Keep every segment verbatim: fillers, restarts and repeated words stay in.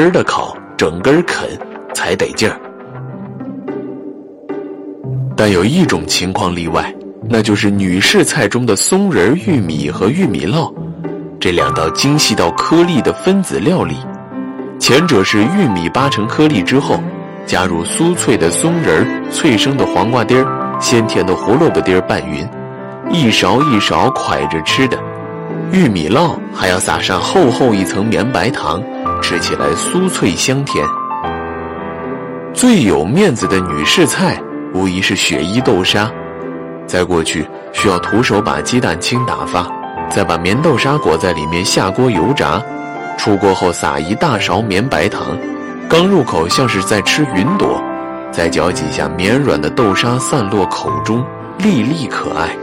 根的烤，整根啃，才得劲儿。但有一种情况例外，那就是女士菜中的松仁玉米和玉米烙，这两道精细到颗粒的分子料理。前者是玉米扒成颗粒之后，加入酥脆的松仁、脆生的黄瓜丁儿、鲜甜的胡萝卜丁儿拌匀，一勺一勺蒯着吃的。玉米烙还要撒上厚厚一层绵白糖，吃起来酥脆香甜。最有面子的女士菜无疑是雪衣豆沙。在过去，需要徒手把鸡蛋清打发，再把棉豆沙裹在里面下锅油炸，出锅后撒一大勺绵白糖，刚入口像是在吃云朵，再嚼几下绵软的豆沙散落口中，粒粒可爱。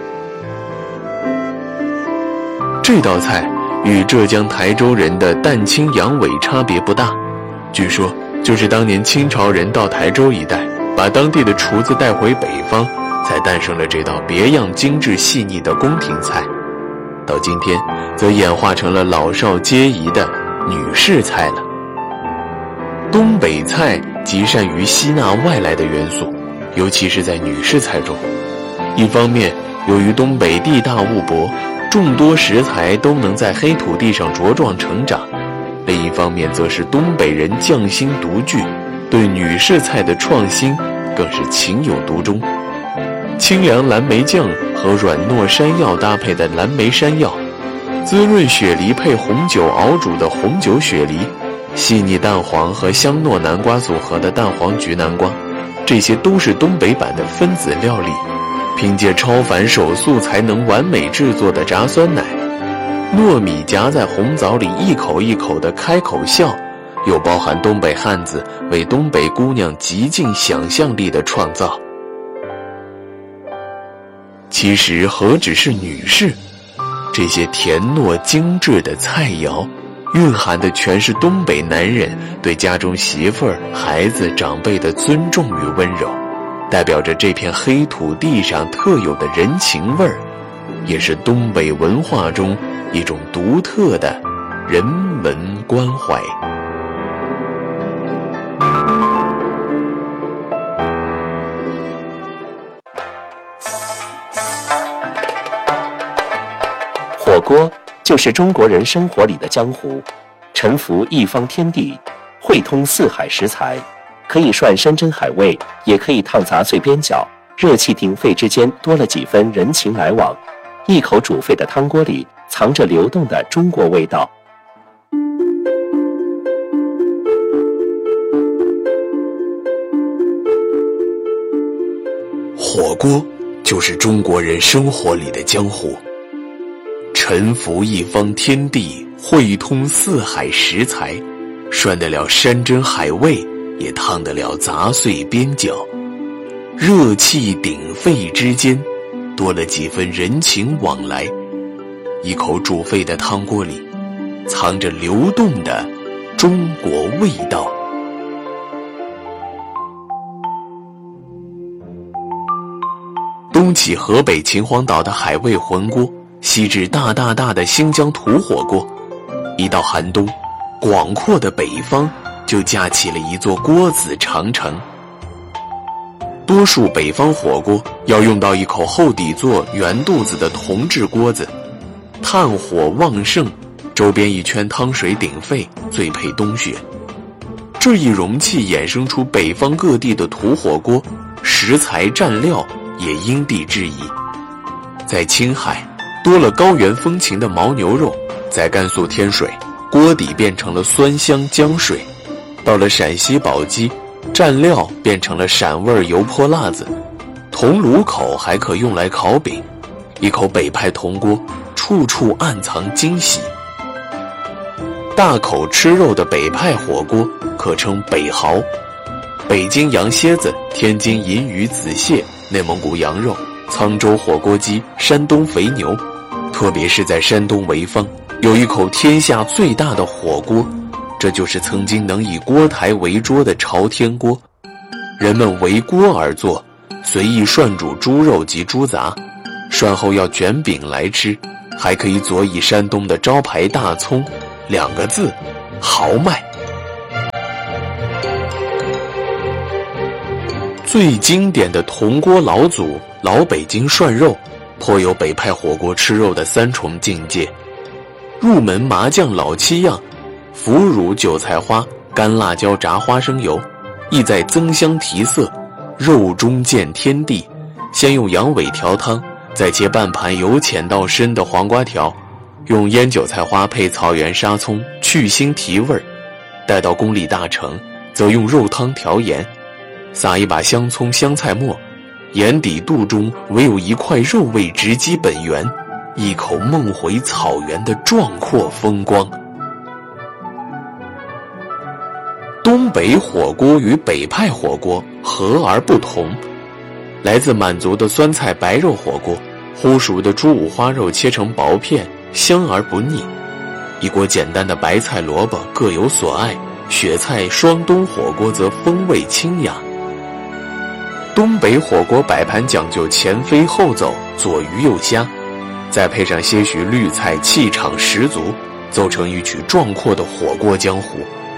这道菜与浙江台州人的蛋清羊尾差别不大，据说就是当年清朝人到台州一带，把当地的厨子带回北方，才诞生了这道别样精致细腻的宫廷菜。到今天则演化成了老少皆宜的女士菜了。东北菜极善于吸纳外来的元素，尤其是在女士菜中。一方面，由于东北地大物博，众多食材都能在黑土地上茁壮成长；另一方面，则是东北人匠心独具，对女士菜的创新更是情有独钟。清凉蓝莓酱和软糯山药搭配的蓝莓山药，滋润雪梨配红酒熬煮的红酒雪梨，细腻蛋黄和香糯南瓜组合的蛋黄焗南瓜，这些都是东北版的分子料理。凭借超凡手速才能完美制作的炸酸奶，糯米夹在红枣里一口一口的开口笑，又包含东北汉子为东北姑娘极尽想象力的创造。其实何止是女士，这些甜糯精致的菜肴蕴含的全是东北男人对家中媳妇儿、孩子、长辈的尊重与温柔，代表着这片黑土地上特有的人情味儿，也是东北文化中一种独特的人文关怀。 火锅就是中国人生活里的江湖，沉浮一方天地，汇通四海食材，可以涮山珍海味，也可以烫杂碎边角，热气鼎沸之间多了几分人情来往。一口煮沸的汤锅里藏着流动的中国味道。 火锅就是中国人生活里的江湖，沉浮一方天地，汇通四海食材，涮得了山珍海味，也烫得了杂碎边角。热气鼎沸之间多了几分人情往来。一口煮沸的汤锅里藏着流动的中国味道。东起河北秦皇岛的海味浑锅，西至大大大的新疆土火锅，一到寒冬，广阔的北方就架起了一座锅子长城。多数北方火锅要用到一口厚底座圆肚子的铜制锅子，炭火旺盛，周边一圈汤水鼎沸，最配冬雪。这一容器衍生出北方各地的土火锅，食材蘸料也因地制宜。在青海，多了高原风情的牦牛肉；在甘肃天水，锅底变成了酸香姜水；到了陕西宝鸡，蘸料变成了陕味油泼辣子。铜炉口还可用来烤饼，一口北派铜锅，处处暗藏惊喜。大口吃肉的北派火锅可称北蚝，北京羊蝎子、天津银鱼子蟹、内蒙古羊肉、沧州火锅鸡、山东肥牛，特别是在山东潍坊，有一口天下最大的火锅，这就是曾经能以锅台为桌的朝天锅。人们围锅而坐，随意涮煮猪肉及猪杂，涮后要卷饼来吃，还可以佐以山东的招牌大葱，两个字，豪迈。 最经典的铜锅老祖老北京涮肉，颇有北派火锅吃肉的三重境界。入门麻酱老七样，腐乳、韭菜花、干辣椒炸花生油，意在增香提色，肉中见天地。先用羊尾调汤，再切半盘由浅到深的黄瓜条，用腌韭菜花配草原沙葱去腥提味。待到功力大成，则用肉汤调盐，撒一把香葱香菜末，眼底肚中唯有一块肉味直击本源，一口梦回草原的壮阔风光。东北火锅与北派火锅和而不同。来自满族的酸菜白肉火锅，烀熟的猪五花肉切成薄片，香而不腻。一锅简单的白菜萝卜各有所爱，雪菜双冬火锅则风味清雅。东北火锅摆盘讲究前飞后走，左鱼右虾，再配上些许绿菜，气场十足，奏成一曲壮阔的火锅江湖。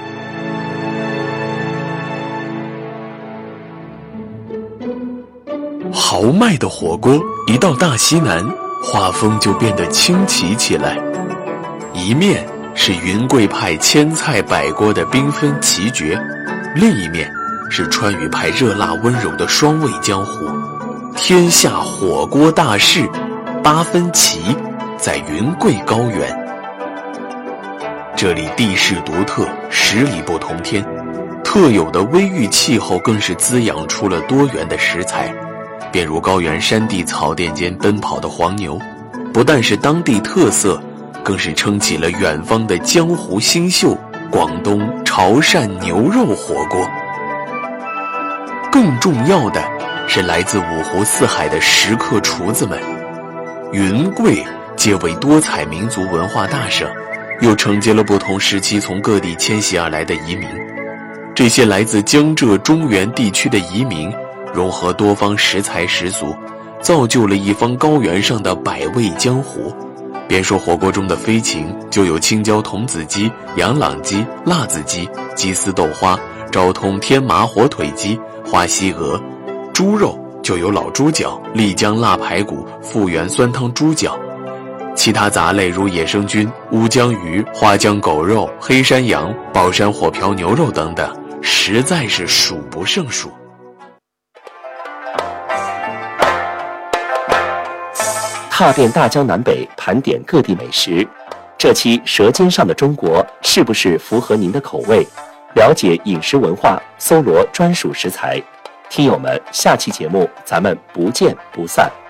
豪迈的火锅一到大西南，画风就变得清奇起来。一面是云贵派千菜百锅的缤纷奇绝，另一面是川渝派热辣温柔的双味江湖。天下火锅大势，八分齐，在云贵高原。这里地势独特，十里不同天，特有的微郁气候更是滋养出了多元的食材。便如高原山地草甸间奔跑的黄牛，不但是当地特色，更是撑起了远方的江湖新秀——广东潮汕牛肉火锅。更重要的是来自五湖四海的食客厨子们。云贵皆为多彩民族文化大省，又承接了不同时期从各地迁徙而来的移民。这些来自江浙中原地区的移民融合多方食材食俗，造就了一方高原上的百味江湖。别说火锅中的飞禽，就有青椒童子鸡、洋朗鸡、辣子鸡、鸡丝豆花、昭通天麻火腿鸡、花溪鹅；猪肉就有老猪脚、丽江辣排骨、富源酸汤猪脚；其他杂类如野生菌、乌江鱼、花江狗肉、黑山羊、宝山火瓢牛肉等等，实在是数不胜数。 踏遍大江南北，盘点各地美食。这期《舌尖上的中国》是不是符合您的口味？了解饮食文化，搜罗专属食材。听友们，下期节目咱们不见不散。